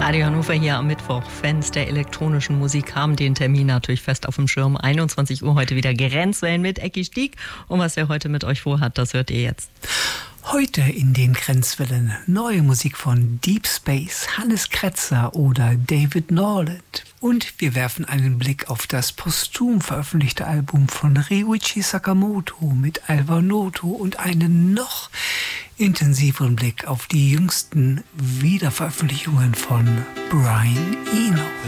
Radio Hannover hier am Mittwoch. Fans der elektronischen Musik haben den Termin natürlich fest auf dem Schirm. 21 Uhr heute wieder Grenzwellen mit Ecki Stieg. Und was er heute mit euch vorhat, das hört ihr jetzt. Heute in den Grenzwellen neue Musik von Deep Space, Hannes Kretzer oder David Norland. Und wir werfen einen Blick auf das posthum veröffentlichte Album von Ryuichi Sakamoto mit Alvar Noto und einen noch intensiveren Blick auf die jüngsten Wiederveröffentlichungen von Brian Eno.